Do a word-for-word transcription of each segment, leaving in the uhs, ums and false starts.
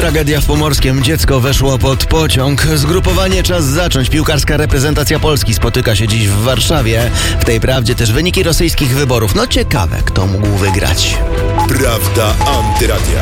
Tragedia w Pomorskiem. Dziecko weszło pod pociąg. Zgrupowanie czas zacząć. Piłkarska reprezentacja Polski spotyka się dziś w Warszawie. W tej prawdzie też wyniki rosyjskich wyborów. No ciekawe, kto mógł wygrać. Prawda Antyradia.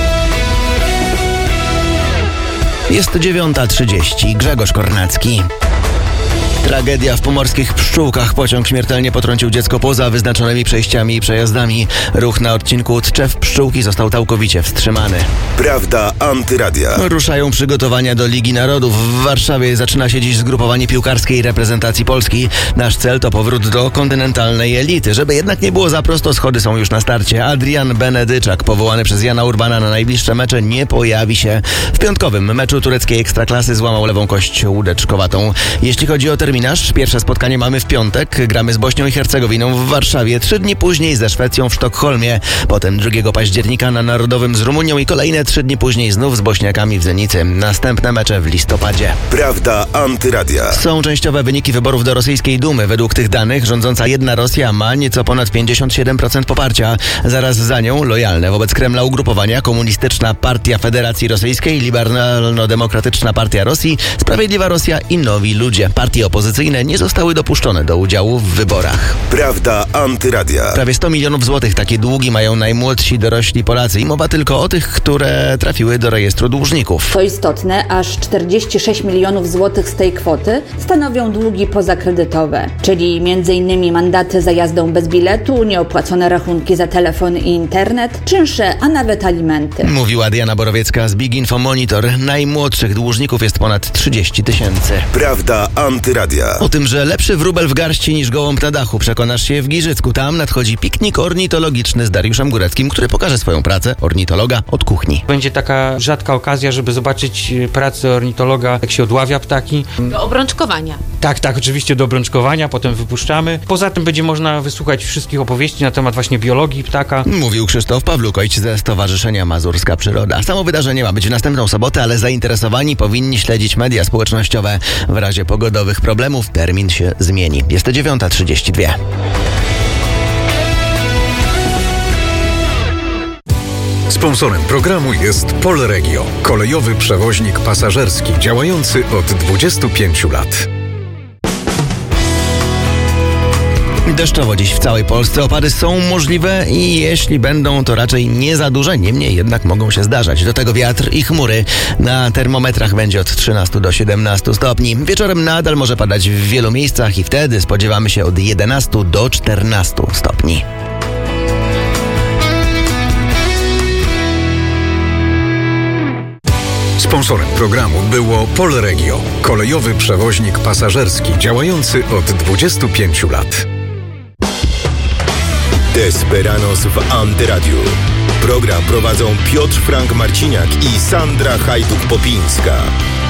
Jest dziewiąta trzydzieści. Grzegorz Kornacki. Tragedia w pomorskich Pszczółkach. Pociąg śmiertelnie potrącił dziecko poza wyznaczonymi przejściami i przejazdami. Ruch na odcinku Tczew-Pszczółki został całkowicie wstrzymany. Prawda Antyradia. Ruszają przygotowania do Ligi Narodów. W Warszawie zaczyna się dziś zgrupowanie piłkarskiej reprezentacji Polski. Nasz cel to powrót do kontynentalnej elity. Żeby jednak nie było za prosto, schody są już na starcie. Adrian Benedyczak, powołany przez Jana Urbana na najbliższe mecze, nie pojawi się. W piątkowym meczu tureckiej ekstraklasy złamał lewą kość łódeczkowatą. Jeśli chodzi o terminarz, pierwsze spotkanie mamy w piątek. Gramy z Bośnią i Hercegowiną w Warszawie. Trzy dni później ze Szwecją w Sztokholmie. Potem drugiego października na Narodowym z Rumunią i kolejne trzy dni później znów z Bośniakami w Zenicy. Następne mecze w listopadzie. Prawda Antyradia. Są częściowe wyniki wyborów do rosyjskiej Dumy. Według tych danych rządząca Jedna Rosja ma nieco ponad pięćdziesiąt siedem procent poparcia. Zaraz za nią lojalne wobec Kremla ugrupowania Komunistyczna Partia Federacji Rosyjskiej, Liberalno-Demokratyczna Partia Rosji, Sprawiedliwa Rosja i Nowi Ludzie. Partie opozycyjne nie zostały dopuszczone do udziału w wyborach. Prawda Antyradia. Prawie sto milionów złotych takie długi mają najmłodsi dorośli Polacy i mowa tylko o tych, które trafiły do rejestru dłużników. Co istotne, aż czterdzieści sześć milionów złotych z tej kwoty stanowią długi pozakredytowe, czyli między innymi mandaty za jazdą bez biletu, nieopłacone rachunki za telefon i internet, czynsze, a nawet alimenty. Mówiła Diana Borowiecka z Big Info Monitor. Najmłodszych dłużników jest ponad trzydzieści tysięcy. Prawda Antyradia. O tym, że lepszy wróbel w garści niż gołąb na dachu, przekonasz się w Giżycku. Tam nadchodzi piknik ornitologiczny z Dariuszem Góreckim, który pokaże swoją pracę ornitologa od kuchni. Będzie taka rzadka okazja, żeby zobaczyć pracę ornitologa, jak się odławia ptaki. Do obrączkowania. Tak, tak, oczywiście do obrączkowania, potem wypuszczamy. Poza tym będzie można wysłuchać wszystkich opowieści na temat właśnie biologii ptaka. Mówił Krzysztof Pawlukojć ze Stowarzyszenia Mazurska Przyroda. Samo wydarzenie ma być w następną sobotę, ale zainteresowani powinni śledzić media społecznościowe. W razie pogodowych problemów termin się zmieni. Jest dziewiąta trzydzieści dwa. Sponsorem programu jest Polregio, kolejowy przewoźnik pasażerski działający od dwudziestu pięciu lat. Deszczowo dziś w całej Polsce. Opady są możliwe i jeśli będą, to raczej nie za duże, niemniej jednak mogą się zdarzać. Do tego wiatr i chmury. Na termometrach będzie od trzynastu do siedemnastu stopni. Wieczorem nadal może padać w wielu miejscach i wtedy spodziewamy się od jedenastu do czternastu stopni. Sponsorem programu było Polregio, kolejowy przewoźnik pasażerski działający od dwudziestu pięciu lat. Desperanos w Antyradiu. Program prowadzą Piotr Frank Marciniak i Sandra Hajduk-Popińska.